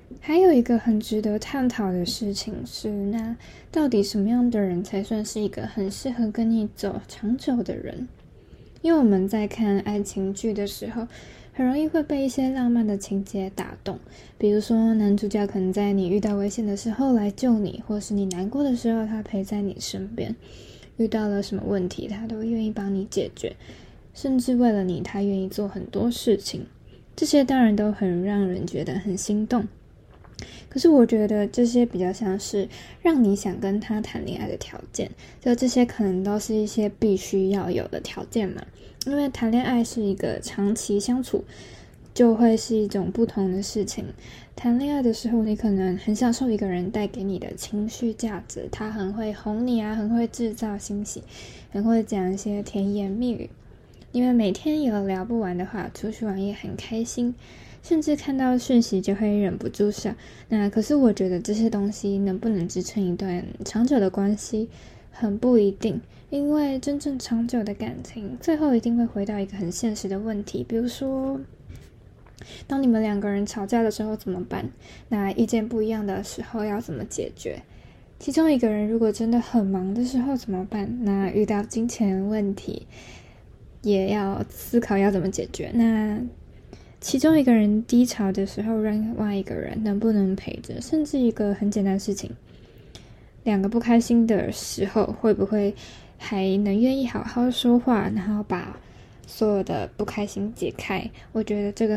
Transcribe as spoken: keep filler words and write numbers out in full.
还有一个很值得探讨的事情是，那到底什么样的人才算是一个很适合跟你走长久的人？因为我们在看爱情剧的时候，很容易会被一些浪漫的情节打动，比如说男主角可能在你遇到危险的时候来救你，或是你难过的时候他陪在你身边，遇到了什么问题他都愿意帮你解决，甚至为了你他愿意做很多事情，这些当然都很让人觉得很心动。可是我觉得这些比较像是让你想跟他谈恋爱的条件，就这些可能都是一些必须要有的条件嘛，因为谈恋爱是一个长期相处，就会是一种不同的事情。谈恋爱的时候你可能很享受一个人带给你的情绪价值，他很会哄你啊，很会制造欣喜，很会讲一些甜言蜜语，因为每天有聊不完的话，出去玩也很开心，甚至看到讯息就会忍不住笑。那可是我觉得这些东西能不能支撑一段长久的关系很不一定，因为真正长久的感情最后一定会回到一个很现实的问题，比如说当你们两个人吵架的时候怎么办？那意见不一样的时候要怎么解决？其中一个人如果真的很忙的时候怎么办？那遇到金钱问题也要思考要怎么解决。那其中一个人低潮的时候，另外一个人能不能陪着？甚至一个很简单的事情，两个不开心的时候，会不会还能愿意好好说话，然后把所有的不开心解开？我觉得这个